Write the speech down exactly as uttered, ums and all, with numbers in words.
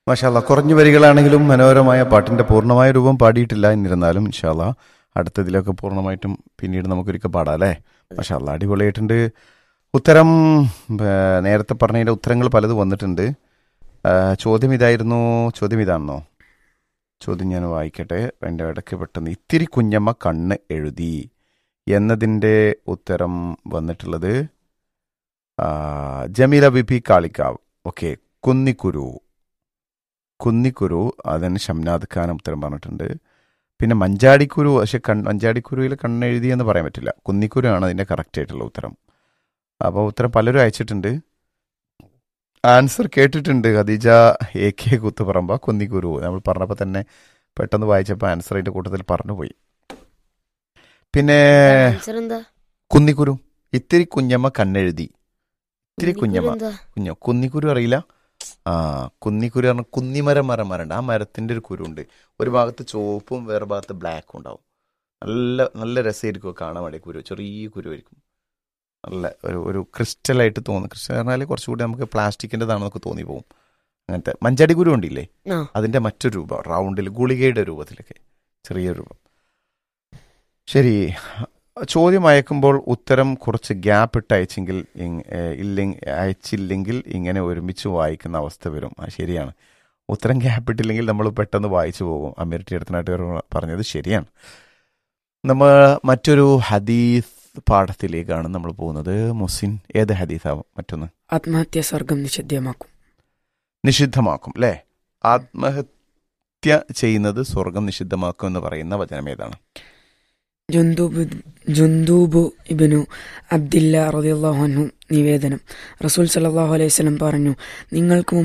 മാഷാ അല്ലാ, കുറഞ്ഞു വരികളാണെങ്കിലും മനോഹരമായ പാട്ടിന്റെ പൂർണ്ണമായ രൂപം പാടിയിട്ടില്ല. എന്നിരുന്നാലും ഇൻഷാ അല്ലാ അടുത്തതിലൊക്കെ പൂർണ്ണമായിട്ടും പിന്നീട് നമുക്കൊരിക്കൽ പാടാം അല്ലേ. മാഷാ അല്ലാ, അടിപൊളിയായിട്ടുണ്ട്. ഉത്തരം ഏർ, നേരത്തെ പറഞ്ഞതിന്റെ ഉത്തരങ്ങൾ പലത് വന്നിട്ടുണ്ട്. ഏർ, ചോദ്യം ഇതായിരുന്നു. ചോദ്യം ഇതാണെന്നോ? ചോദ്യം ഞാൻ വായിക്കട്ടെ. എൻ്റെ ഇടയ്ക്ക് പെട്ടെന്ന് ഇത്തിരി കുഞ്ഞമ്മ കണ്ണ് എഴുതി എന്നതിൻ്റെ ഉത്തരം വന്നിട്ടുള്ളത് ആ, ജമീല ബിപി കാളിക്കാവ്. ഓക്കെ, കുന്നിക്കുരു കുന്നിക്കുരു അതിന് ഷംനാദ് ഖാൻ ഉത്തരം പറഞ്ഞിട്ടുണ്ട്. പിന്നെ മഞ്ചാടിക്കുരു, പക്ഷെ കൺ മഞ്ചാടിക്കുരുവിൽ കണ്ണെഴുതി എന്ന് പറയാൻ പറ്റില്ല. കുന്നിക്കുരു ആണ് അതിൻ്റെ കറക്റ്റ് ആയിട്ടുള്ള ഉത്തരം. അപ്പോൾ ഉത്തരം പലരും അയച്ചിട്ടുണ്ട്. ആൻസർ കേട്ടിട്ടുണ്ട്. ഖദീജ എ കെ കുത്തുപറമ്പ കുന്നിക്കുരു നമ്മൾ പറഞ്ഞപ്പോൾ തന്നെ പെട്ടെന്ന് വായിച്ചപ്പോൾ ആൻസർ അതിൻ്റെ കൂട്ടത്തിൽ പറഞ്ഞുപോയി. പിന്നെ ആൻസർ എന്താ? കുന്നിക്കുരു, ഇത്തിരി കുഞ്ഞമ്മ കണ്ണെഴുതി. ഇത്തിരി കുഞ്ഞമ്മ എന്താ? കുഞ്ഞോ കുന്നിക്കുരു അറിയില്ല? ആ, കുന്നിക്കുരു പറഞ്ഞാൽ കുന്നിമരം മരം മരണ്ട്. ആ മരത്തിൻ്റെ ഒരു കുരു ഉണ്ട്. ഒരു ഭാഗത്ത് ചുവപ്പും വേറെ ഭാഗത്ത് ബ്ലാക്കും ഉണ്ടാവും. നല്ല നല്ല രസമായിരിക്കും കാണാൻ വേണ്ടി. കുരു ചെറിയ കുരുവായിരിക്കും. നല്ല ഒരു ഒരു ക്രിസ്റ്റലായിട്ട് തോന്നും. ക്രിസ്റ്റൽ പറഞ്ഞാൽ കുറച്ചുകൂടി നമുക്ക് പ്ലാസ്റ്റിക്കിൻ്റെതാണെന്നൊക്കെ തോന്നി പോകും. അങ്ങനത്തെ മഞ്ചാടി കുരു ഉണ്ടില്ലേ, ആ. അതിൻ്റെ മറ്റൊരു രൂപം റൗണ്ടിൽ ഗുളികയുടെ രൂപത്തിലൊക്കെ ചെറിയ രൂപം. ശരി, ചോദ്യം അയക്കുമ്പോൾ ഉത്തരം കുറച്ച് ഗ്യാപ്പ് ഇട്ട് അയച്ചെങ്കിൽ ഇല്ലെങ്കിൽ അയച്ചില്ലെങ്കിൽ ഇങ്ങനെ ഒരുമിച്ച് വായിക്കുന്ന അവസ്ഥ വരും. ആ, ശരിയാണ്. ഉത്തരം ഗ്യാപ്പ് ഇട്ടില്ലെങ്കിൽ നമ്മൾ പെട്ടെന്ന് വായിച്ചു പോകും. അമീർ ടി അടുത്തനായിട്ട് പറഞ്ഞത് ശരിയാണ്. നമ്മൾ മറ്റൊരു ഹദീസ് പാഠത്തിലേക്കാണ് നമ്മൾ പോകുന്നത്. മുസിൻ, ഏത് ഹദീസാവും? മറ്റൊന്ന് ആത്മഹത്യ സ്വർഗം നിഷിദ്ധമാക്കും. നിഷിദ്ധമാക്കും അല്ലേ? ആത്മഹത്യ ചെയ്യുന്നത് സ്വർഗം നിഷിദ്ധമാക്കും എന്ന് പറയുന്ന വചനം ഏതാണ്? ജുന്ദൂബ് ജുന്ദൂബു ഇബ്നു അബ്ദില്ല റളിയല്ലാഹു അൻഹു നിവേദനം. റസൂൽ സല്ലല്ലാഹു അലൈഹി വസല്ലം പറഞ്ഞു, നിങ്ങൾക്ക്